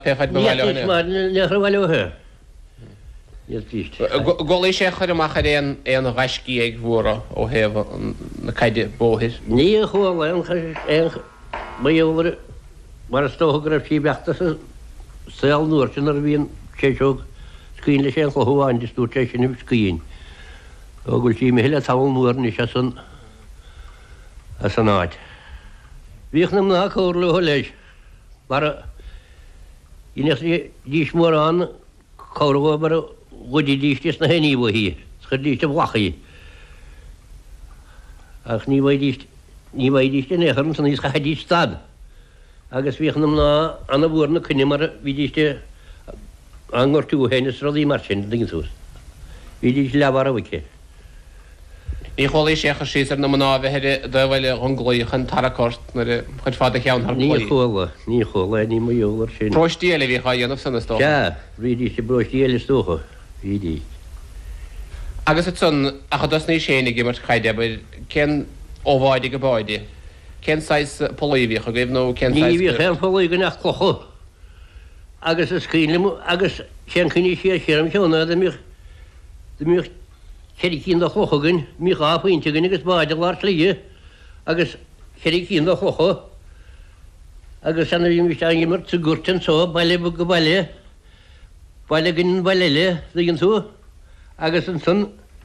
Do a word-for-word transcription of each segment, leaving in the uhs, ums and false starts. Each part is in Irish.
Pefad bhile. Níos mar lechar bhile he. Níos tíist. Golí sé chuir amach éon éon ghaiscí ag bhra ó heh na caiide bóthir. Ní chuáil an maíohar mar tógra sí beachta saoil nuair sin ar bhíon séisiog scín le sé an chluháin de stúte sin scín. Ógul sí mé heile táil nuair ní se san a san áid. Bhíoch nam ná cóir le leis mar Inas dís mór an cóirhá mar gudí dístis na hení bhí, chu díiste bhlachaí. Ach ní bhaid ní bhaid díiste necharm san níos chaidí stad. Agus bhíochnam ná anna bhór na cynne mar bhí díiste angor tú hénas rodí mar sin dingin tús. Bhí díiste leabhar a bhice. Ní cholí sé chu síar na mná bheithe do bhfuile an glóíchan taracort na chuid fád a cheann thar Ní chola, ní chola, ní maíohar sin. Próistíile bhí cha dhéanamh sanna stó. Tá, bhí díiste próistíile stócha, bhí dí. Agus it son a chu dos ní sénig mar chaide bud cén óbháide go báide. Cén sais políhí chu gaibh nó cén Ní bhí chéan polí go nach clochu. Agus is cílim agus chéan chuní sé séram seána de mí de mí Cheir cín do chlochagan, mí gápainte gan agus báide lár slíe, agus cheir cín do chlocha, agus anna bhí mis an mar tugurtan só, baile bu go baile, baile gan baileile, ddigin tú, agus an san,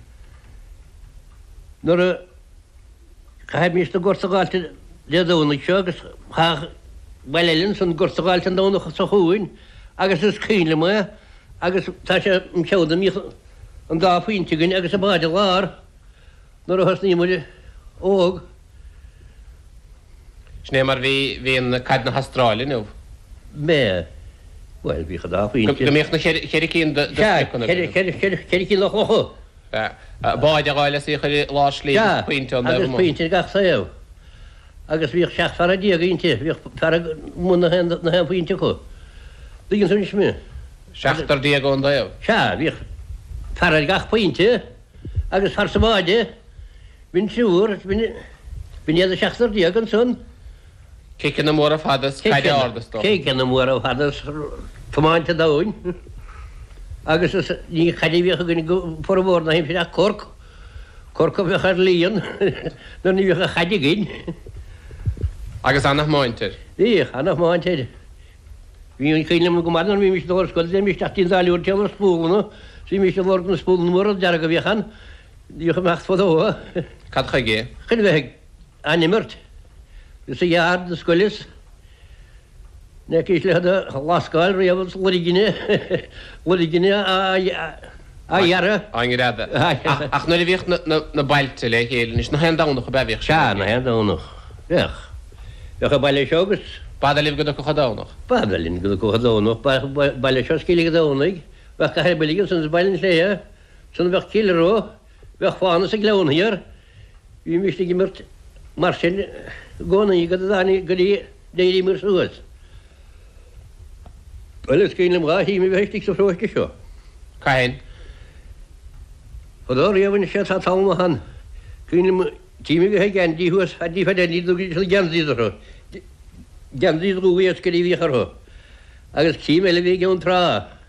nor a chaib mis do gorsagáilte le dóna seo, agus cha baileilin san gorsagáilte an dóna sa chúin, agus is cín le mu, agus tá sé an seoda mí an dá faointe gan agus a báide lár, nor a has ní muide óg. Sné mar bhí híon cad na Austrráile nó? Bé, bhil bhí chu dá faointe. Go méoch na cheir cín de Cheir cín le chlocha. Báide gáile sí chuir lá slí faointe an agus faointe gach saoh. Agus bhíoh seach far a díagainte, bhíoh far mú na hen faointe chu. Ddigin sun ismú. Seachtar díagón daoh? Se, bhíoh far a gach faointe, agus far sa báide, bhín siúr, bhín iad a seachtar díagan sun. Céice na mór a fadas caiide ádas tó? Céice na mór a fadas tomáinte dáin. Agus ní chaidí bhíocha gan for bhór na him sin a corc, corc a bhíoch ar líon, nó ní bhíocha chaidí gin. Agus annach máintir? Dích, annach máintir. Bhíon chéilem go marna bhí mis dóir scoil, dé mis tatín dáliúr teamar spúlna, sí mis bhór na spúlna mór a dearag a bhíochan, díocha mecht fódóha. Cad cha gé? Chyn bheith animert. Ys y iard y sgwylus. Ne cys le hada lasgael riafod lyrigine. Lyrigine a iara. A ngyrada. Ach nôl i fi'ch na bailte le hél, nes na hen dawnach o befi'ch? Sia, na hen dawnach. Iach. Iach a baile siogus. Badalif gyda cwch a dawnach? Badalin gyda cwch a dawnach. Baile sios gilyg a dawnach. Fach a herbylig yn sy'n bailin lleia. Sy'n fach kilro. Fach ffanas a glawn hier. Fi mystig i myrt marsin gona i gyda ddani gyda deiri myr sŵas. Wel, ysgyn ym gwa, hi mi feistig so ffroes gysio. Ca hen? Oedd o'r iafyn eisiau ta tawn o han. Gyn ym tîmi fi hei ganddi hwys, a di ffadeni ddwg i ganddi ddwg. Ganddi ddwg i ysgyn i fi char ho. Agos tîm ele fi gewn tra.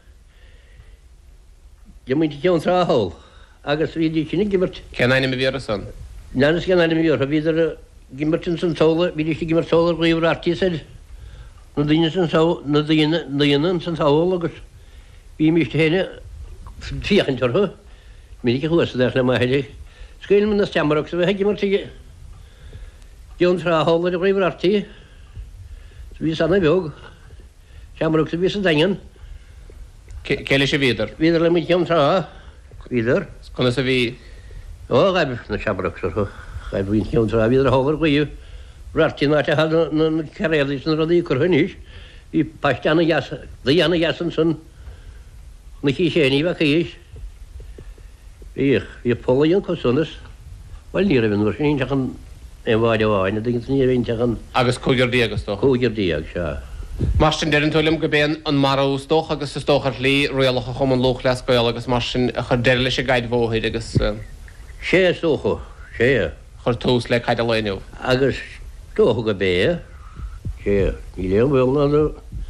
Dim mynd i gewn tra hol. Agos fi di sy'n gymmert. Cen ein ym i fi ar y son? Nan ysgyn ein ym i fi ar y fydd ar gymmert yn sy'n tola. Fi di sy'n gymmert tola rwyfr artised. Na dyn sy'n sawl, na dyn yn sy'n sawl agos. Fi mi eisiau hynny, fiach yn tor ho. Mi di gychwys ydych na ma hynny. Sgwyn mynd na stiamarog, so fe hegi mor tigi. Diwn tra hol ar y rwyfr arti. So fi sanna fiog. Stiamarog, so fi sy'n dangan. Cael eisiau fydr? Fydr le mynd diwn tra. Fydr. Cwna sa fi? O, gaib na stiamarog, so ho. Gaib fi'n diwn tra, fydr hol ar gwyw. Rartyn na te hal na carreddys yn roedd i cwrhynys. I pastan y jas, ddian y jas yn sy'n na chi sieni fa chys. Ich, fi poli yn cwsonus. Wel, ni'r efo nwrs, ni'n tachan enwad o oen, a dygyn ni'r efo tachan... Agus cwgr diag ys doch? Cwgr diag, sia. Marsin derin tolym gyben yn marw stoch agus y stoch ar li rwyalach o chom yn lwch les goel agus marsin chyr derle eisiau gaid fohyd agus... Se stoch o, se. Chyr tŵs le caid a loenw. Agus stoch o gabe, se. Ni lewn fel na